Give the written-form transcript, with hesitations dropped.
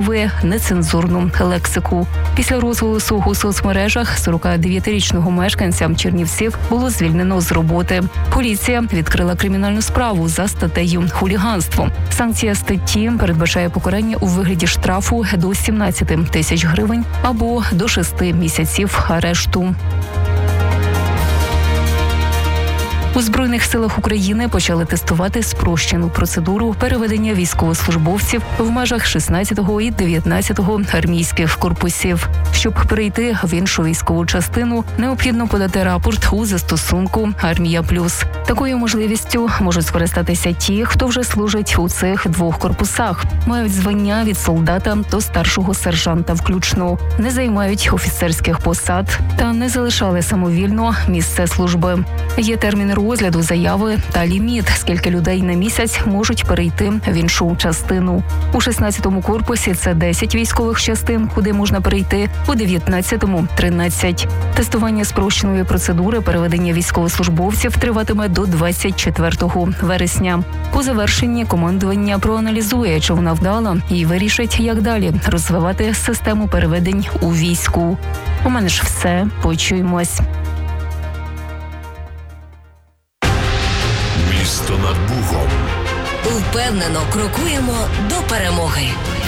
використовує нецензурну лексику. Після розголосу у соцмережах 49-річного мешканця Чернівців було звільнено з роботи. Поліція відкрила кримінальну справу за статтею «Хуліганство». Санкція статті передбачає покарання у вигляді штрафу до 17 тисяч гривень або до 6 місяців арешту. У Збройних силах України почали тестувати спрощену процедуру переведення військовослужбовців в межах 16-го і 19-го армійських корпусів. Щоб перейти в іншу військову частину, необхідно подати рапорт у застосунку «Армія Плюс». Такою можливістю можуть скористатися ті, хто вже служить у цих двох корпусах, мають звання від солдата до старшого сержанта включно, не займають офіцерських посад та не залишали самовільно місце служби. Є термін розгляду заяви та ліміт, скільки людей на місяць можуть перейти в іншу частину. У 16-му корпусі це 10 військових частин, куди можна перейти, у 19-му – 13. Тестування спрощеної процедури переведення військовослужбовців триватиме до 24 вересня. По завершенні командування проаналізує, чи вона вдала, і вирішить, як далі розвивати систему переведень у війську. У мене ж все. Почуємось. Місто над Богом. Впевнено крокуємо до перемоги.